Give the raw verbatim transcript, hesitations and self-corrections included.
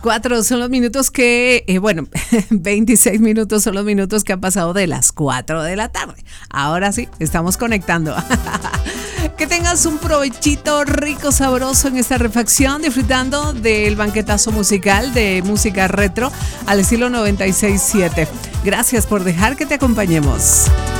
cuatro son los minutos que, eh, bueno, veintiséis minutos son los minutos que han pasado de las cuatro de la tarde. Ahora sí, estamos conectando. Que tengas un provechito rico, sabroso en esta refacción, disfrutando del banquetazo musical de música retro al estilo noventa y seis punto siete. Gracias por dejar que te acompañemos.